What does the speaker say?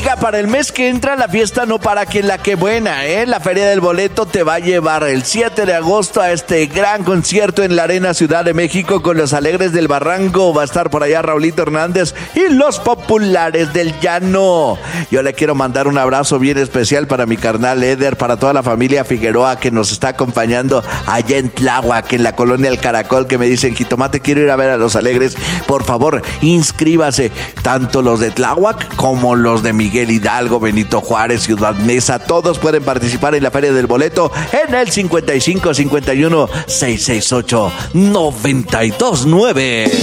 Oiga, para el mes que entra la fiesta no para que la que buena, ¿eh? La Feria del Boleto te va a llevar el 7 de agosto a este gran concierto en la Arena Ciudad de México con los Alegres del Barranco. Va a estar por allá Raulito Hernández y los Populares del Llano. Yo le quiero mandar un abrazo bien especial para mi carnal Eder, para toda la familia Figueroa que nos está acompañando allá en Tláhuac, en la colonia El Caracol, que me dicen: Jitomate, quiero ir a ver a los Alegres. Por favor, inscríbase, tanto los de Tláhuac como los de Miguel Hidalgo, Benito Juárez, Ciudad Neza. Todos pueden participar en la Feria del Boleto en el 55 51 668 929.